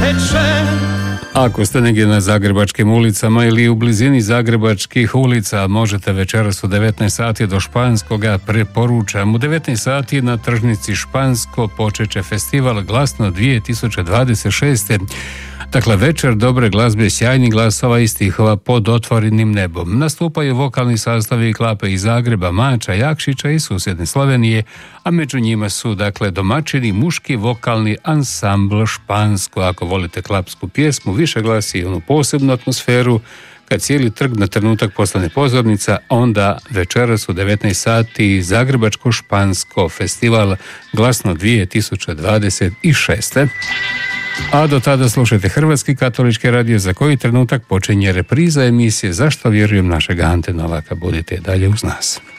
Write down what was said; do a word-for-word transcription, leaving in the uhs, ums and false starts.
teče. Ako ste negdje na zagrebačkim ulicama ili u blizini zagrebačkih ulica, možete večeras u devetnaest sati do Španskoga, preporučam. U devetnaest sati na tržnici Špansko počet će festival Glasno dvije tisuće dvadeset šeste. Dakle, večer dobre glazbe, sjajnih glasova i stihova pod otvorenim nebom. Nastupaju vokalni sastavi Klape iz Zagreba, Mača, Jakšića i susjedne Slovenije, a među njima su, dakle, domaćini muški vokalni ansambl Špansko. Ako volite klapsku pjesmu, više glasi onu posebnu atmosferu, kad cijeli trg na trenutak postane pozornica, onda večeras u devetnaest sati Zagrebačko-Špansko festival Glasno dvije tisuće dvadeset šeste. A do tada slušajte Hrvatski katolički radio, za koji trenutak počinje repriza emisije Zašto vjerujem našega Ante Novaka. Budite dalje uz nas.